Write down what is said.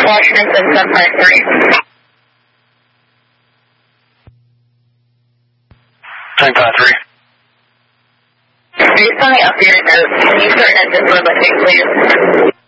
Washington 753. 1053. Based on the updated notes, can you start engine for lifting, please?